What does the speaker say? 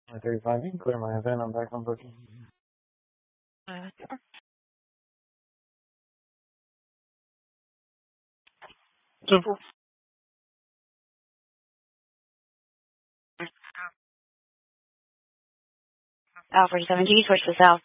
35 in, clear my event, I'm back on booking. Simple. Alfred 17, switch to south.